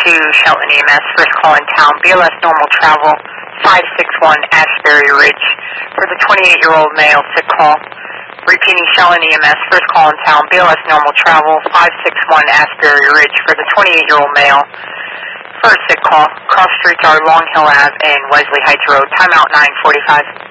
to Shelton EMS, first call in town, BLS normal travel, 561 Asbury Ridge. For the 28-year-old male, sick call. Repeating Shelton EMS, first call in town, BLS normal travel, 561 Asbury Ridge. For the 28-year-old male, first sick call. Cross streets are Long Hill Ave and Wesley Heights Road. Timeout 9:45.